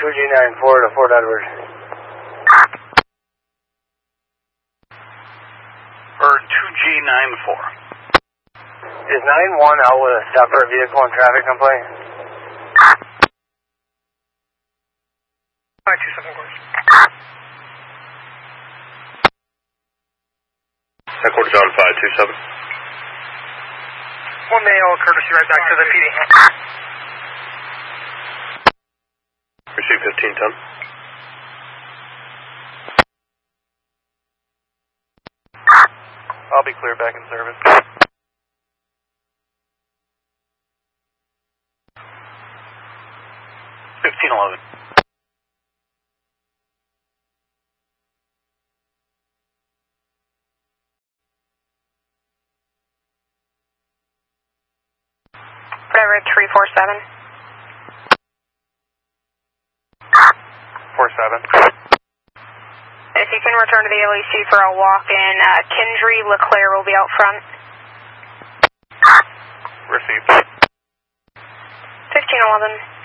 2G94 to Fort Edward. Or 2G94. Is 9-1 out with a separate vehicle and traffic complaint? 527 course. Headquarters on 527. One mail courtesy right back to the PD. Receive 1510. I'll be clear back in service. 1511. Whatever, 347. 47. If you can return to the LEC for a walk-in, Kendry LeClaire will be out front. Received. 1511.